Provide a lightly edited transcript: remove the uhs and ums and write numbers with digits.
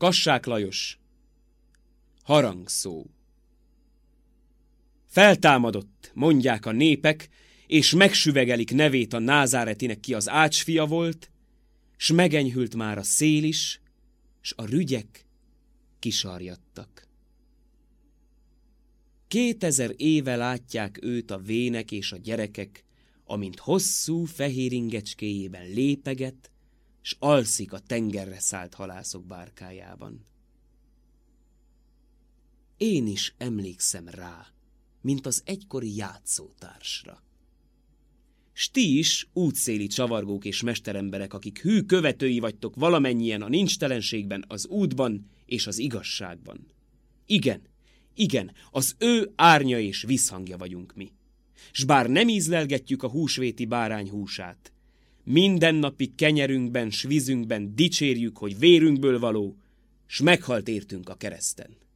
Kassák Lajos. Harangszó. Feltámadott, mondják a népek, és megsüvegelik nevét a názáretinek, ki az ácsfia volt, s megenyhült már a szél is, s a rügyek kisarjadtak. 2000 éve látják őt a vének és a gyerekek, amint hosszú fehér ingecskéjében lépeget, s alszik a tengerre szállt halászok bárkájában. Én is emlékszem rá, mint az egykori játszótársra. S ti is, útszéli csavargók és mesteremberek, akik hű követői vagytok valamennyien a nincstelenségben, az útban és az igazságban. Igen, az ő árnya és visszhangja vagyunk mi. S bár nem ízlelgetjük a húsvéti bárány húsát, mindennapi kenyerünkben s vízünkben dicsérjük, hogy vérünkből való, s meghalt értünk a kereszten.